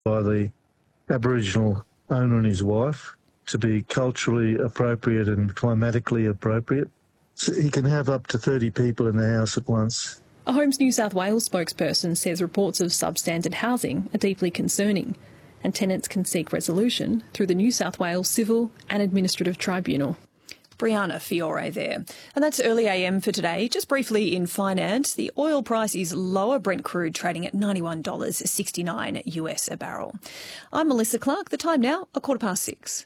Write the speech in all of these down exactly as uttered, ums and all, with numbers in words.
by the Aboriginal owner and his wife to be culturally appropriate and climatically appropriate. So he can have up to thirty people in the house at once. A Homes New South Wales spokesperson says reports of substandard housing are deeply concerning, and tenants can seek resolution through the New South Wales Civil and Administrative Tribunal. Brianna Fiore there. And that's early A M for today. Just briefly in finance, the oil price is lower. Brent crude trading at ninety-one dollars sixty-nine US a barrel. I'm Melissa Clark. The time now, a quarter past six.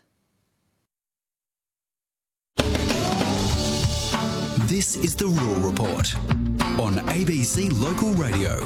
This is the Raw Report on A B C Local Radio.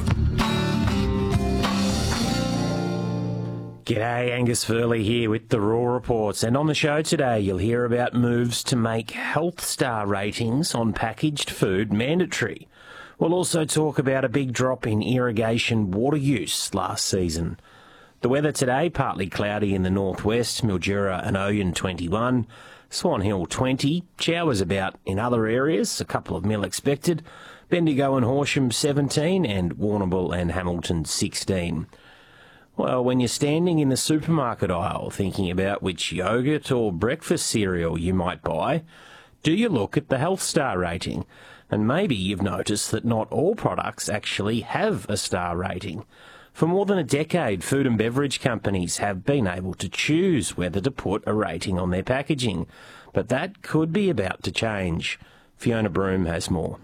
G'day, Angus Furley here with the Raw Reports, and on the show today you'll hear about moves to make health star ratings on packaged food mandatory. We'll also talk about a big drop in irrigation water use last season. The weather today, partly cloudy in the northwest, Mildura and Oyen twenty-one, Swan Hill twenty, showers about in other areas, a couple of mil expected, Bendigo and Horsham seventeen, and Warrnambool and Hamilton sixteen. Well, when you're standing in the supermarket aisle thinking about which yogurt or breakfast cereal you might buy, do you look at the Health Star rating? And maybe you've noticed that not all products actually have a star rating. For more than a decade, food and beverage companies have been able to choose whether to put a rating on their packaging, but that could be about to change. Fiona Broom has more.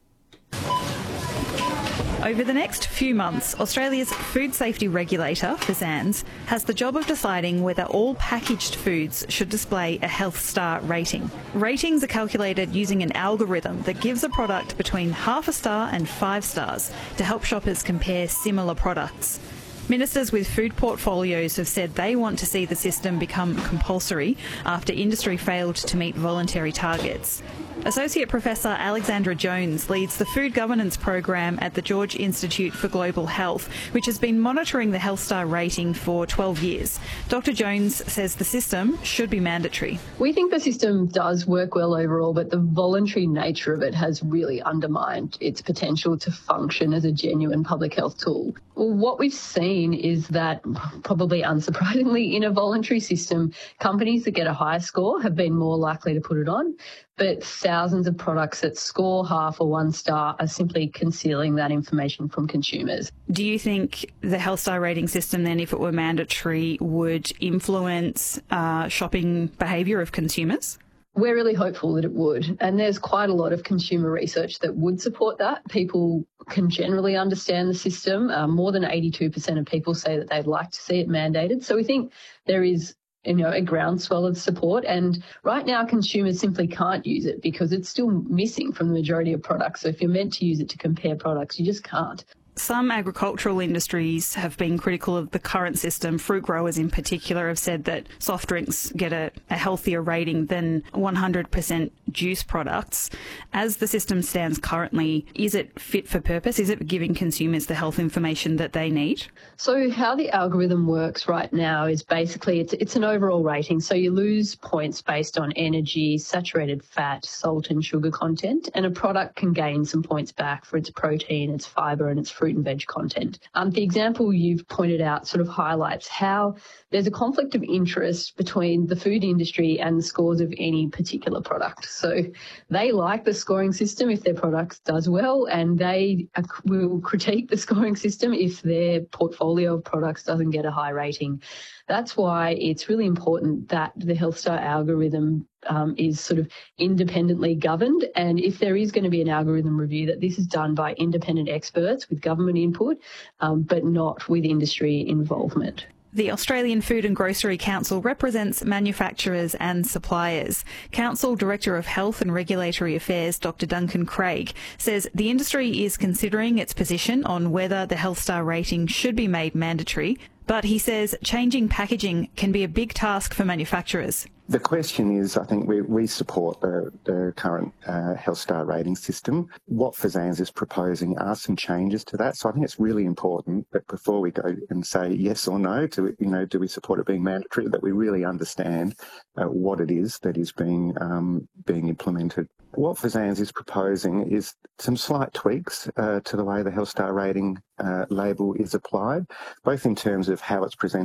Over the next few months, Australia's food safety regulator, FSANZ, has the job of deciding whether all packaged foods should display a Health Star rating. Ratings are calculated using an algorithm that gives a product between half a star and five stars to help shoppers compare similar products. Ministers with food portfolios have said they want to see the system become compulsory after industry failed to meet voluntary targets. Associate Professor Alexandra Jones leads the Food Governance Program at the George Institute for Global Health, which has been monitoring the Health Star rating for twelve years. Doctor Jones says the system should be mandatory. We think the system does work well overall, but the voluntary nature of it has really undermined its potential to function as a genuine public health tool. Well, what we've seen is that, probably unsurprisingly, in a voluntary system, companies that get a higher score have been more likely to put it on, but thousands of products that score half or one star are simply concealing that information from consumers. Do you think the Health Star rating system then, if it were mandatory, would influence uh, shopping behaviour of consumers? We're really hopeful that it would, and there's quite a lot of consumer research that would support that. People can generally understand the system. Uh, more than eighty-two percent of people say that they'd like to see it mandated. So we think there is, you know, a groundswell of support, and right now consumers simply can't use it because it's still missing from the majority of products. So if you're meant to use it to compare products, you just can't. Some agricultural industries have been critical of the current system. Fruit growers in particular have said that soft drinks get a, a healthier rating than one hundred percent juice products. As the system stands currently, is it fit for purpose? Is it giving consumers the health information that they need? So how the algorithm works right now is basically it's, it's an overall rating. So you lose points based on energy, saturated fat, salt and sugar content, and a product can gain some points back for its protein, its fibre and its fruit and veg content. Um, the example you've pointed out sort of highlights how there's a conflict of interest between the food industry and the scores of any particular product. So they like the scoring system if their product does well, and they will critique the scoring system if their portfolio of products doesn't get a high rating. That's why it's really important that the Health Star algorithm um, is sort of independently governed. And if there is going to be an algorithm review, that this is done by independent experts with government input, um, but not with industry involvement. The Australian Food and Grocery Council represents manufacturers and suppliers. Council Director of Health and Regulatory Affairs, Doctor Duncan Craig, says the industry is considering its position on whether the Health Star rating should be made mandatory, but he says changing packaging can be a big task for manufacturers. The question is, I think we, we support the, the current uh, Health Star rating system. What Fsanz is proposing are some changes to that. So I think it's really important that before we go and say yes or no to, you know, do we support it being mandatory, that we really understand uh, what it is that is being um, being implemented. What Fsanz is proposing is some slight tweaks uh, to the way the Health Star rating uh, label is applied, both in terms of how it's presented